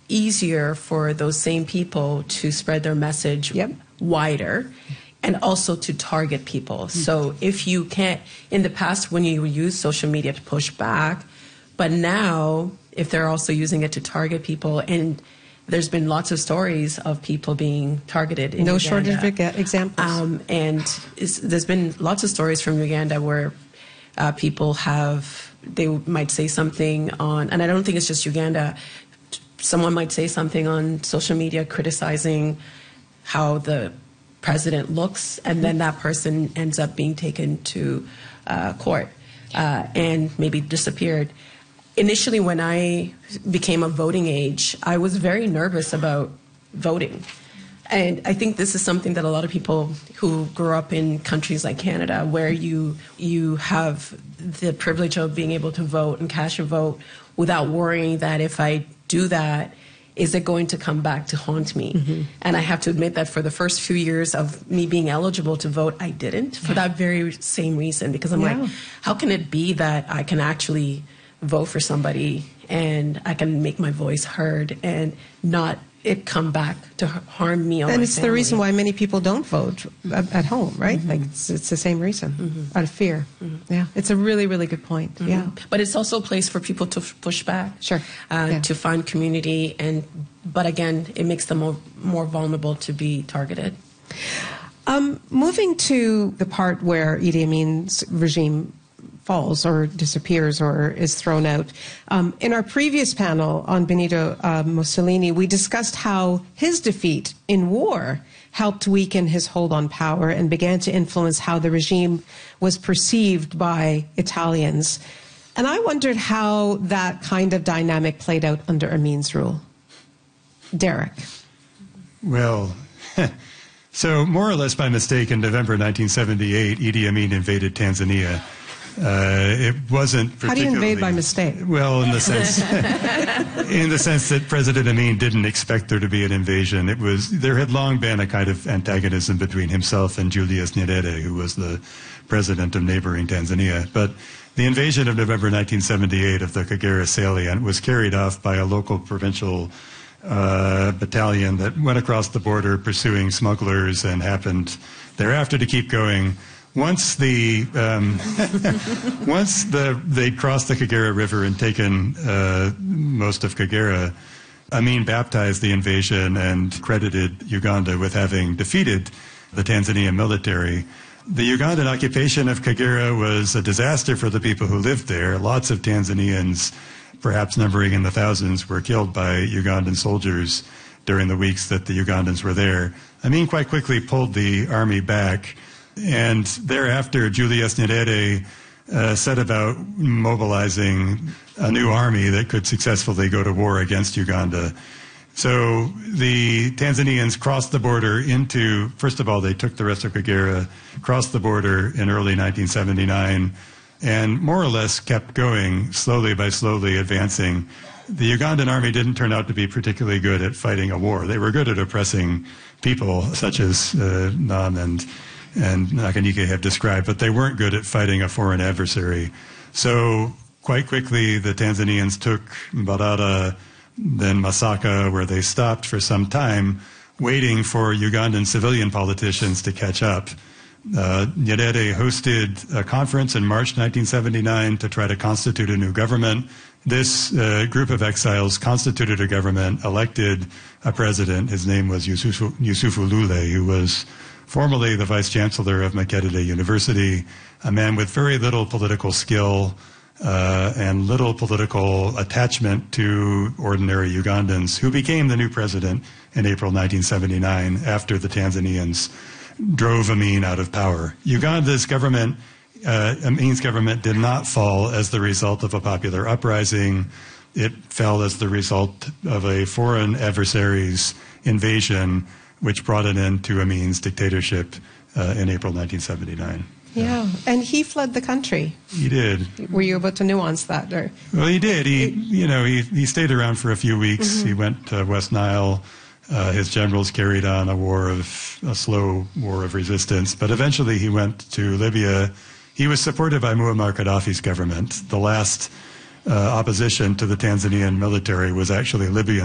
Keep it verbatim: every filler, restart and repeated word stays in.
easier for those same people to spread their message yep. wider and also to target people. Mm-hmm. So if you can't, in the past when you use social media to push back, but now if they're also using it to target people, and there's been lots of stories of people being targeted in no Uganda. shortage of examples. Um, and it's, there's been lots of stories from Uganda where uh, people have, they might say something on, and I don't think it's just Uganda, someone might say something on social media criticizing how the president looks, and then that person ends up being taken to uh, court uh, and maybe disappeared. Initially, when I became of voting age, I was very nervous about voting. And I think this is something that a lot of people who grew up in countries like Canada, where you you have the privilege of being able to vote and cast your vote without worrying that if I do that, is it going to come back to haunt me? Mm-hmm. And I have to admit that for the first few years of me being eligible to vote, I didn't, for that very same reason. Because I'm yeah. like, how can it be that I can actually vote for somebody and I can make my voice heard and not it come back to harm me or and my it's family. The reason why many people don't vote at home, right? Mm-hmm. Like it's, it's the same reason, mm-hmm. out of fear. Mm-hmm. Yeah, it's a really, really good point. Mm-hmm. Yeah, but it's also a place for people to f- push back, sure, uh, yeah. to find community, and but again, it makes them more more vulnerable to be targeted. Um, moving to the part where Idi Amin's regime falls or disappears or is thrown out. Um, in our previous panel on Benito uh, Mussolini, we discussed how his defeat in war helped weaken his hold on power and began to influence how the regime was perceived by Italians. And I wondered how that kind of dynamic played out under Amin's rule. Derek. Well, so more or less by mistake, in November nineteen seventy-eight, Idi Amin invaded Tanzania. Uh, it wasn't particularly... How do you invade by mistake? Well, in the sense, in the sense that President Amin didn't expect there to be an invasion. It was there had long been a kind of antagonism between himself and Julius Nyerere, who was the president of neighboring Tanzania. But the invasion of November nineteen seventy-eight of the Kagera salient was carried off by a local provincial uh, battalion that went across the border pursuing smugglers and happened thereafter to keep going. Once the um, once the they'd crossed the Kagera River and taken uh, most of Kagera, Amin baptized the invasion and credited Uganda with having defeated the Tanzanian military. The Ugandan occupation of Kagera was a disaster for the people who lived there. Lots of Tanzanians, perhaps numbering in the thousands, were killed by Ugandan soldiers during the weeks that the Ugandans were there. Amin quite quickly pulled the army back. And thereafter, Julius Nyerere uh, set about mobilizing a new army that could successfully go to war against Uganda. So the Tanzanians crossed the border into, first of all, they took the rest of Kagera, crossed the border in early nineteen seventy-nine, and more or less kept going, slowly by slowly advancing. The Ugandan army didn't turn out to be particularly good at fighting a war. They were good at oppressing people, such as uh, Nam and and Nakanike have described, but they weren't good at fighting a foreign adversary. So quite quickly, the Tanzanians took Mbarara, then Masaka, where they stopped for some time, waiting for Ugandan civilian politicians to catch up. Uh, Nyerere hosted a conference in March nineteen seventy-nine to try to constitute a new government. This uh, group of exiles constituted a government, elected a president. His name was Yusufu, Yusufu Lule, who was formerly the vice-chancellor of Makerere University, a man with very little political skill uh, and little political attachment to ordinary Ugandans, who became the new president in April nineteen seventy-nine after the Tanzanians drove Amin out of power. Uganda's government, uh, Amin's government did not fall as the result of a popular uprising. It fell as the result of a foreign adversary's invasion, which brought an end to Amin's dictatorship uh, in April nineteen seventy-nine. Yeah, and he fled the country. He did. Were you about to nuance that? Or? Well, he did. He, you know, he, he stayed around for a few weeks. Mm-hmm. He went to West Nile. Uh, his generals carried on a war of, a slow war of resistance. But eventually he went to Libya. He was supported by Muammar Gaddafi's government. The last uh, opposition to the Tanzanian military was actually Libyan